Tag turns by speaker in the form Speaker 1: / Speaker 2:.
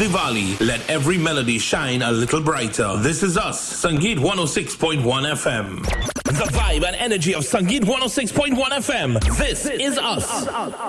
Speaker 1: Diwali. Let every melody shine a little brighter. This is us, Sangeet 106.1 FM. The vibe and energy of Sangeet 106.1 FM. This is us.